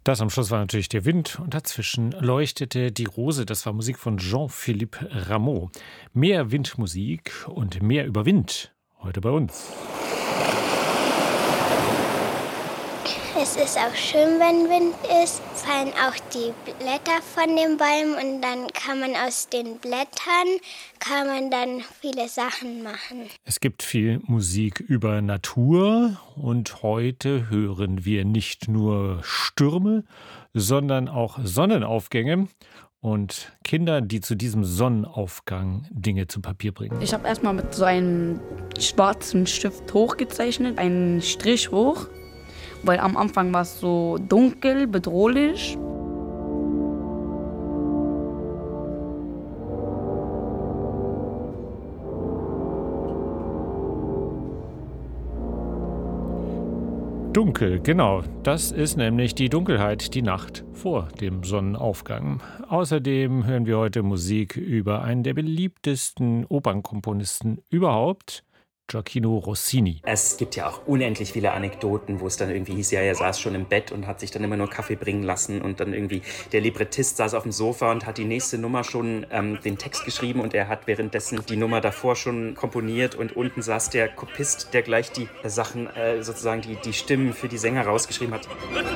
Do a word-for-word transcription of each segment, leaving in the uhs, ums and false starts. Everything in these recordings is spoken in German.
Das am Schluss war natürlich der Wind und dazwischen leuchtete die Rose. Das war Musik von Jean-Philippe Rameau. Mehr Windmusik und mehr über Wind heute bei uns. Es ist auch schön, wenn Wind ist, fallen auch die Blätter von den Bäumen und dann kann man aus den Blättern, kann man dann viele Sachen machen. Es gibt viel Musik über Natur und heute hören wir nicht nur Stürme, sondern auch Sonnenaufgänge und Kinder, die zu diesem Sonnenaufgang Dinge zu Papier bringen. Ich habe erstmal mit so einem schwarzen Stift hochgezeichnet, einen Strich hoch. Weil am Anfang war es so dunkel, bedrohlich. Dunkel, genau. Das ist nämlich die Dunkelheit, die Nacht vor dem Sonnenaufgang. Außerdem hören wir heute Musik über einen der beliebtesten Opernkomponisten überhaupt, Gioachino Rossini. Es gibt ja auch unendlich viele Anekdoten, wo es dann irgendwie hieß, ja, er saß schon im Bett und hat sich dann immer nur Kaffee bringen lassen und dann irgendwie der Librettist saß auf dem Sofa und hat die nächste Nummer schon ähm, den Text geschrieben und er hat währenddessen die Nummer davor schon komponiert und unten saß der Kopist, der gleich die Sachen, äh, sozusagen die, die Stimmen für die Sänger rausgeschrieben hat.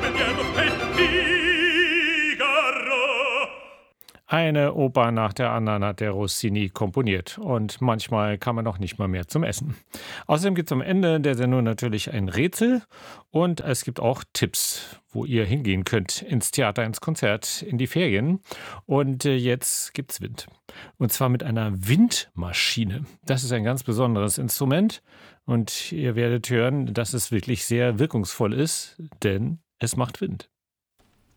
Eine Oper nach der anderen hat der Rossini komponiert und manchmal kam er noch nicht mal mehr zum Essen. Außerdem gibt es am Ende der Sendung natürlich ein Rätsel und es gibt auch Tipps, wo ihr hingehen könnt, ins Theater, ins Konzert, in die Ferien. Und äh, jetzt gibt's Wind. Und zwar mit einer Windmaschine. Das ist ein ganz besonderes Instrument und ihr werdet hören, dass es wirklich sehr wirkungsvoll ist, denn es macht Wind.